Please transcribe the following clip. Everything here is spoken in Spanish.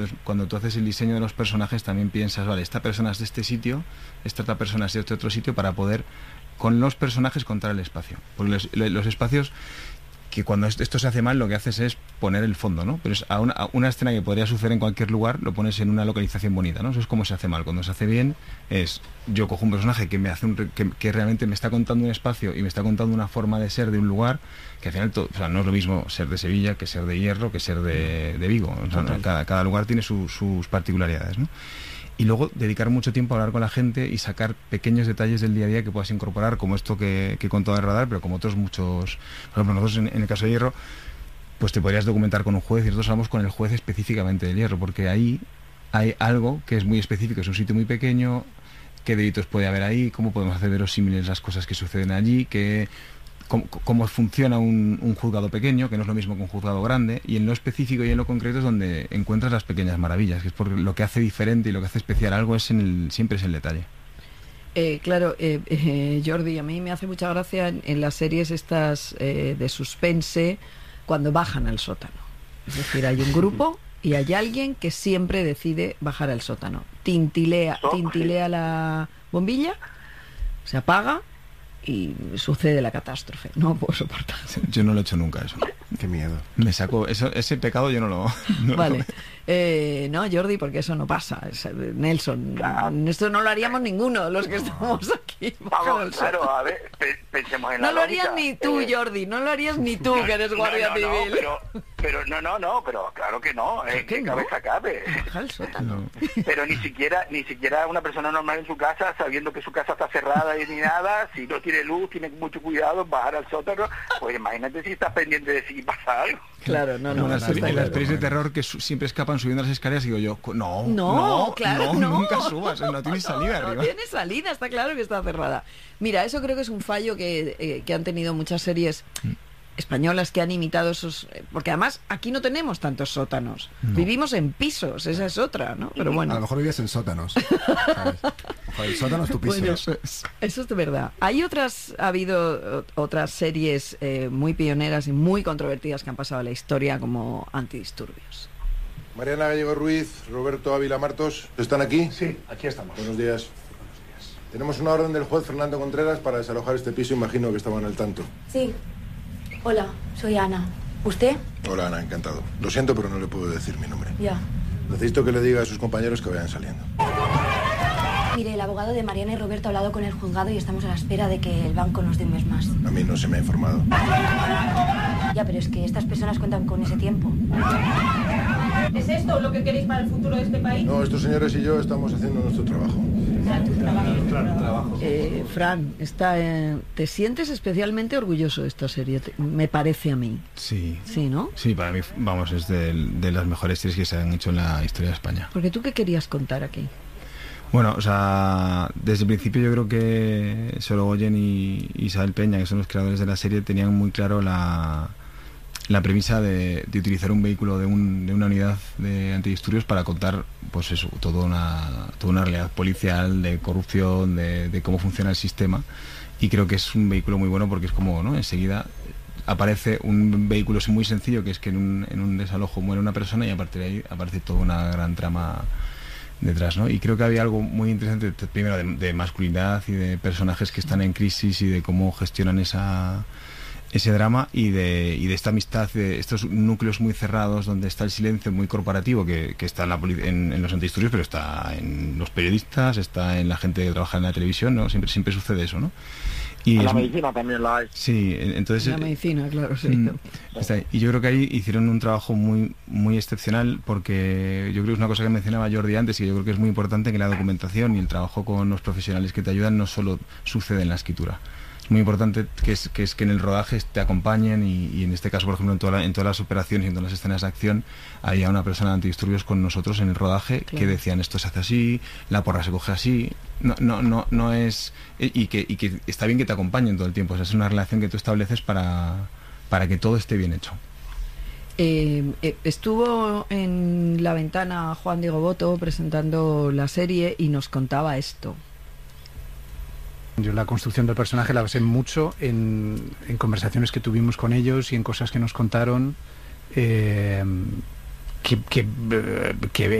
Cuando tú haces el diseño de los personajes también piensas, vale, esta persona es de este sitio, esta otra persona es de este otro sitio, para poder con los personajes contar el espacio. Porque los espacios, que cuando esto se hace mal, lo que haces es poner el fondo, ¿no? Pero es a una escena que podría suceder en cualquier lugar, lo pones en una localización bonita, ¿no? Eso es como se hace mal. Cuando se hace bien, es yo cojo un personaje que me hace que realmente me está contando un espacio y me está contando una forma de ser de un lugar, que al final o sea, no es lo mismo ser de Sevilla que ser de Hierro, que ser de Vigo. O sea, cada lugar tiene sus particularidades, ¿no? Y luego dedicar mucho tiempo a hablar con la gente y sacar pequeños detalles del día a día que puedas incorporar, como esto que he contado de Radar, pero como otros muchos. Por ejemplo, nosotros en el caso de Hierro, pues te podrías documentar con un juez, y nosotros hablamos con el juez específicamente del Hierro, porque ahí hay algo que es muy específico, es un sitio muy pequeño, qué delitos puede haber ahí, cómo podemos hacer verosímiles las cosas que suceden allí, cómo funciona un juzgado pequeño, que no es lo mismo que un juzgado grande, y en lo específico y en lo concreto es donde encuentras las pequeñas maravillas, que es porque lo que hace diferente y lo que hace especial algo siempre es el detalle. Claro, Jordi, a mí me hace mucha gracia en las series estas de suspense, cuando bajan al sótano. Es decir, hay un grupo y hay alguien que siempre decide bajar al sótano. Tintilea la bombilla, se apaga y sucede la catástrofe. No puedo soportar. Yo no lo he hecho nunca eso. Qué miedo. Me saco ese pecado, yo no lo. Vale. No, Jordi, porque eso no pasa. Nelson, esto no lo haríamos ninguno de los que estamos aquí. Vamos, claro, a ver, pensemos en la no lo lógica. harías ni tú, Jordi, no lo harías ni tú, que eres guardia civil. Pero pero claro que no, que cabeza cabe. Baja al sótano. Pero ni siquiera una persona normal en su casa, sabiendo que su casa está cerrada y ni nada, si no tiene luz, tiene mucho cuidado, bajar al sótano, pues imagínate si estás pendiente de si pasa algo. Claro, no. En las pelis de terror que siempre escapan subiendo las escaleras, digo yo, no, nunca subas, no tienes salida arriba. No tiene salida, está claro que está cerrada. Mira, eso creo que es un fallo que han tenido muchas series españolas que han imitado esos, porque además aquí no tenemos tantos sótanos, vivimos en pisos, esa es otra, ¿no? Pero bueno, a lo mejor vivías en sótanos, ¿sabes? El sótano es tu piso. Bueno, eso es de verdad. Ha habido otras series muy pioneras y muy controvertidas que han pasado a la historia, como Antidisturbios. Mariana Gallego Ruiz, Roberto Ávila Martos, ¿están aquí? Sí, aquí estamos. Buenos días. Tenemos una orden del juez Fernando Contreras para desalojar este piso, imagino que estaban al tanto. Sí. Hola, soy Ana. ¿Usted? Hola Ana, encantado. Lo siento, pero no le puedo decir mi nombre. Ya. Necesito que le diga a sus compañeros que vayan saliendo. Mire, el abogado de Mariana y Roberto ha hablado con el juzgado y estamos a la espera de que el banco nos dé un mes más. A mí no se me ha informado. Ya, pero es que estas personas cuentan con ese tiempo. ¿Es esto lo que queréis para el futuro de este país? No, estos señores y yo estamos haciendo nuestro trabajo. Fran, ¿te sientes especialmente orgulloso de esta serie? Me parece a mí. Sí. Sí, ¿no? Sí, para mí, vamos, es de las mejores series que se han hecho en la historia de España. Porque tú, ¿qué querías contar aquí? Bueno, o sea, desde el principio yo creo que Sorogoyen y Isabel Peña, que son los creadores de la serie, tenían muy claro la premisa de utilizar un vehículo de una unidad de antidisturbios para contar, pues eso, toda una realidad policial, de corrupción, de cómo funciona el sistema. Y creo que es un vehículo muy bueno porque es como, ¿no?, enseguida aparece un vehículo muy sencillo, que es que en un desalojo muere una persona, y a partir de ahí aparece toda una gran trama detrás, ¿no? Y creo que había algo muy interesante, primero de masculinidad y de personajes que están en crisis y de cómo gestionan ese drama, y de esta amistad, de estos núcleos muy cerrados donde está el silencio muy corporativo que está en los antidisturbios, pero está en los periodistas, está en la gente que trabaja en la televisión, ¿no? Siempre sucede eso, ¿no? Y en la medicina también la hay. Sí, entonces... En la medicina, claro, sí. Y yo creo que ahí hicieron un trabajo muy, muy excepcional, porque yo creo que es una cosa que mencionaba Jordi antes, y yo creo que es muy importante que la documentación y el trabajo con los profesionales que te ayudan no solo sucede en la escritura. Es muy importante que en el rodaje te acompañen, y en este caso, por ejemplo, en todas las operaciones y en todas las escenas de acción había una persona de antidisturbios con nosotros en el rodaje, claro, que decían esto se hace así, la porra se coge así, no es, y que está bien que te acompañen todo el tiempo. O sea, es una relación que tú estableces para que todo esté bien hecho. Estuvo en La Ventana Juan Diego Boto presentando la serie y nos contaba esto. Yo la construcción del personaje la basé mucho en conversaciones que tuvimos con ellos y en cosas que nos contaron, que